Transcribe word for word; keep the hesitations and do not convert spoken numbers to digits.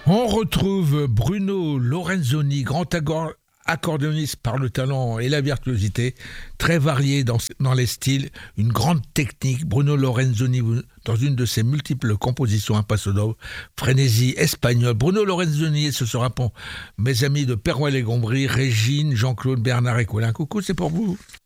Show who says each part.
Speaker 1: On retrouve Bruno Lorenzoni, grand agor- accordéoniste par le talent et la virtuosité, très varié dans, dans les styles, une grande technique. Bruno Lorenzoni, dans une de ses multiples compositions à Paso Doble, frénésie espagnole. Bruno Lorenzoni, et ce sera pour mes amis de Perrois-les-Gombry, Régine, Jean-Claude, Bernard et Colin. Coucou, c'est pour vous.